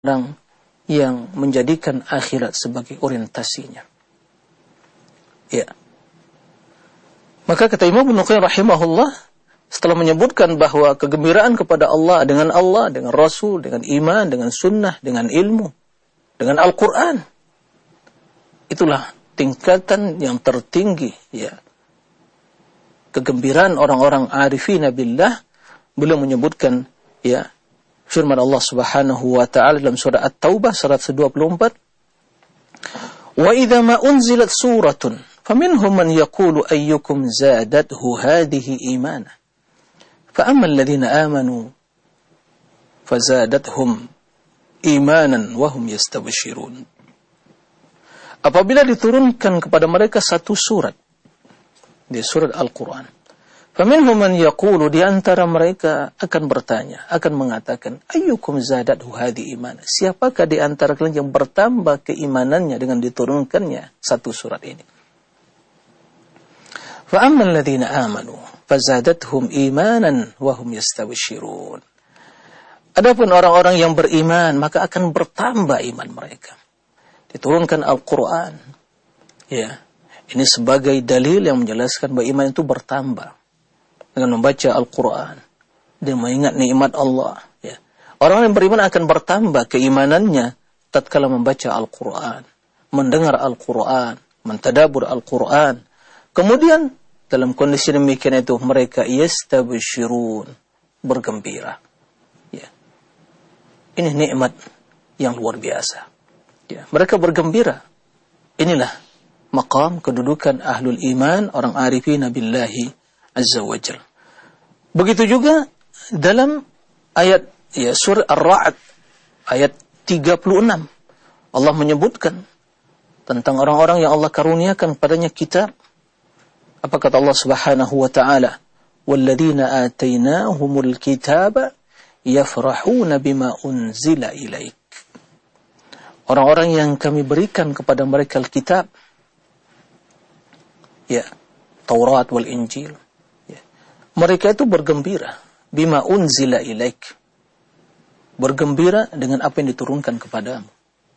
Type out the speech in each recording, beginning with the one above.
orang yang menjadikan akhirat sebagai orientasinya. Ya. Maka kata Imam Ibnu Qayyim rahimahullah, setelah menyebutkan bahwa kegembiraan kepada Allah, dengan Rasul, dengan iman, dengan sunnah, dengan ilmu, dengan Al-Quran, itulah tingkatan yang tertinggi, ya. Kegembiraan orang-orang arifina billah. Beliau menyebutkan, ya, firman Allah Subhanahu wa taala dalam surah At-Taubah surat 24, "Wa idza ma unzilat suratun faminhum man yaqulu ayyukum zadathu hadhihi imana fa amma alladhina amanu fazadathum imanan wa hum yastabshirun." Apabila diturunkan kepada mereka satu surat di surat Al-Quran, faminhum man yaqulu, di antara mereka akan bertanya, akan mengatakan, ayyukum zadathu hadhi iman, siapakah di antara kalian yang bertambah keimanannya dengan diturunkannya satu surat ini? Fa ammal ladzina amanu fazadathum imanan wa hum yastabshirun. Adapun orang-orang yang beriman, maka akan bertambah iman mereka. Diturunkan Al-Quran, ya, ini sebagai dalil yang menjelaskan bahwa iman itu bertambah dengan membaca Al-Quran dan mengingat nikmat Allah, ya. Orang yang beriman akan bertambah keimanannya tatkala membaca Al-Quran, mendengar Al-Quran, mentadabbur Al-Quran. Kemudian dalam kondisi demikian itu mereka yastabshirun, bergembira, ya. Ini nikmat yang luar biasa, ya. Mereka bergembira. Inilah maqam kedudukan ahlul iman, orang arifina billahi azza wa jal. Begitu juga dalam ayat, ya, surah Ar-Ra'd ayat 36, Allah menyebutkan tentang orang-orang yang Allah karuniakan padanya kitab. Apa kata Allah Subhanahu wa taala? "Walladzina atainahumul kitaba yafrahuna bima unzila ilaik." Orang-orang yang kami berikan kepada mereka Alkitab, ya, Taurat wal Injil, ya, mereka itu bergembira bima unzila ilaik, bergembira dengan apa yang diturunkan kepadamu.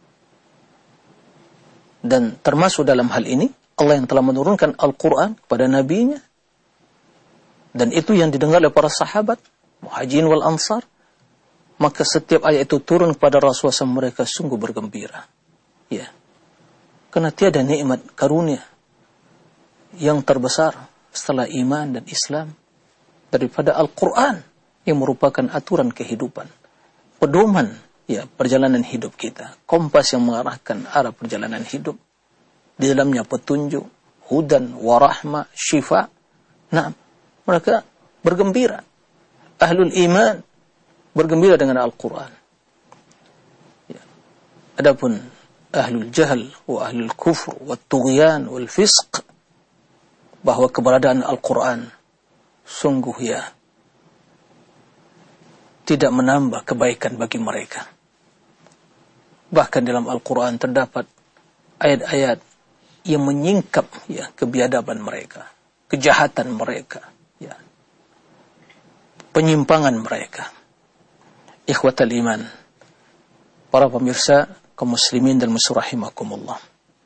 Dan termasuk dalam hal ini Allah yang telah menurunkan Al-Quran kepada nabinya, dan itu yang didengar oleh para sahabat Muhajirin wal Ansar. Maka setiap ayat itu turun kepada Rasulullah SAW, mereka sungguh bergembira, ya, karena tiada nikmat karunia yang terbesar setelah iman dan Islam daripada Al-Quran, yang merupakan aturan kehidupan, pedoman, ya, perjalanan hidup kita, kompas yang mengarahkan arah perjalanan hidup. Di dalamnya petunjuk, hudan, warahmah, syifa. Nah, mereka bergembira. Ahlul iman bergembira dengan Al-Quran, ya. Adapun ahlul jahl wa ahlul kufur wa tughyan wal fisq, bahwa keberadaan Al-Quran sungguh, ya, tidak menambah kebaikan bagi mereka. Bahkan dalam Al-Quran terdapat ayat-ayat yang menyingkap, ya, kebiadaban mereka, kejahatan mereka, ya, penyimpangan mereka. Ikhwatal iman, para pemirsa kaum muslimin dan muslimat rahimakumullah.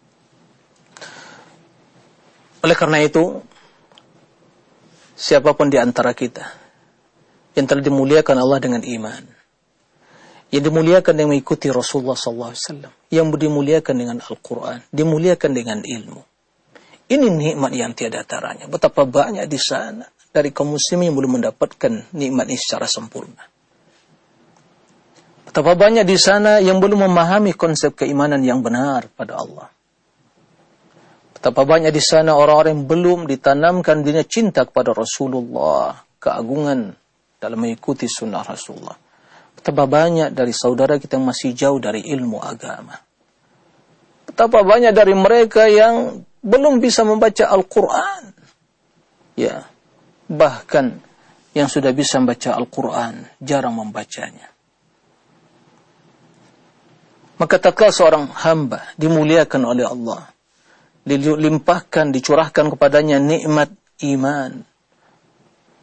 Oleh karena itu, siapapun di antara kita yang telah dimuliakan Allah dengan iman, yang dimuliakan dengan mengikuti Rasulullah SAW, yang dimuliakan dengan Al-Quran, dimuliakan dengan ilmu, ini nikmat yang tiada taranya. Betapa banyak di sana dari kaum muslimin yang belum mendapatkan nikmat ini secara sempurna. Betapa banyak di sana yang belum memahami konsep keimanan yang benar pada Allah. Betapa banyak di sana orang-orang yang belum ditanamkan dirinya cinta kepada Rasulullah, keagungan dalam mengikuti sunnah Rasulullah. Betapa banyak dari saudara kita yang masih jauh dari ilmu agama. Betapa banyak dari mereka yang belum bisa membaca Al-Quran, ya, bahkan yang sudah bisa membaca Al-Quran jarang membacanya. Maka tatkala seorang hamba dimuliakan oleh Allah, dilimpahkan, dicurahkan kepadanya nikmat iman,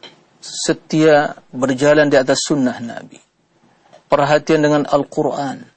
setia berjalan di atas sunnah Nabi, perhatian dengan Al-Quran,